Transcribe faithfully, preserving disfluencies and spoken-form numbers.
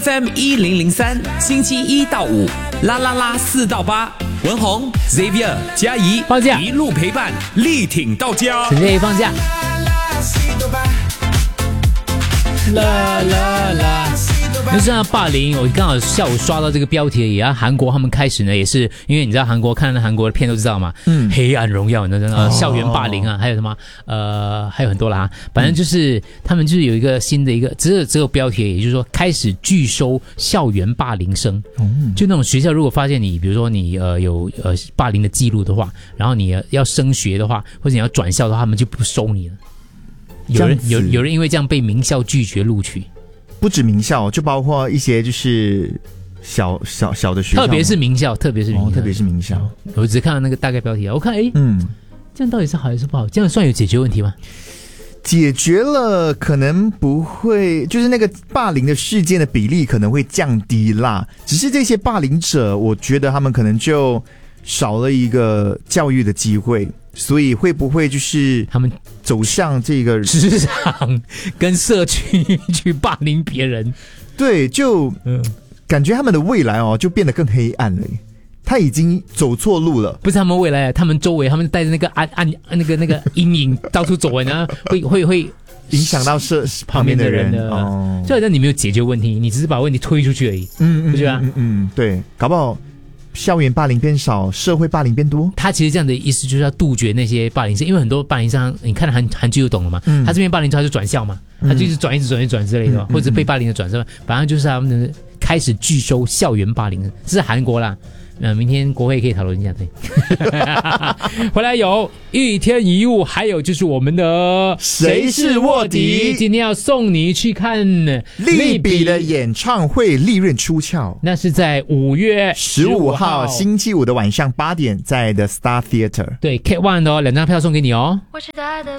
F M 一零零三，星期一到五，啦啦啦四到八，文宏、Xavier、嘉怡放假一路陪伴，力挺到家。 陈建放假。啦啦啦！就这样霸凌，我刚好下午刷到这个标题而已啊。韩国他们开始呢，也是因为你知道韩国看韩国的片都知道嘛，嗯，黑暗荣耀，你知道吗？校园霸凌啊，还有什么呃，还有很多啦。反正就是、嗯、他们就是有一个新的一个，只有只有标题而已，也就是说开始拒收校园霸凌生。嗯，就那种学校如果发现你，比如说你呃有呃霸凌的记录的话，然后你要升学的话，或者你要转校的话，他们就不收你了。有人有有人因为这样被名校拒绝录取。 不止名校，就包括一些就是小小小的学校， 特别是名校，特别是名校， 哦、特别是名校。 我只看到那个大概标题啊，我看哎， 嗯， 这样到底是好还是不好？这样算有解决问题吗？ 解决了，可能不会，就是那个霸凌的事件的比例可能会降低啦。只是这些霸凌者，我觉得他们可能就少了一个教育的机会。所以会不会就是他们走向这个职场跟社区去霸凌别人？ 对，就感觉他们的未来哦就变得更黑暗了。他已经走错路了， 不是他们未来，他们周围他们带着那个暗暗那个那个阴影到处走，然后会会会影响到社旁边的人的。 哦，所以你没有解决问题，你只是把问题推出去而已。 嗯， 不是吧？ 嗯嗯，对，搞不好。校园霸凌变少，社会霸凌变多。 他其实这样的意思就是要杜绝那些霸凌生，因为很多霸凌生，你看韩韩剧就懂了嘛。嗯、他这边霸凌之后他就转校嘛，嗯、他就一直转、一直转、一直转之类的，嗯、或者被霸凌的转校，反正就是他们开始拒收校园霸凌，这是韩国啦。呃，明天国会可以讨论一下，对。回来有一天一物，还有就是我们的谁是卧底， 今天要送你去看利比的演唱会，利润出鞘。 那是在五月十五号星期五的晚上八点，在 The Star Theatre。 对 ，K One 的哦，两张票送给你哦。 我是他的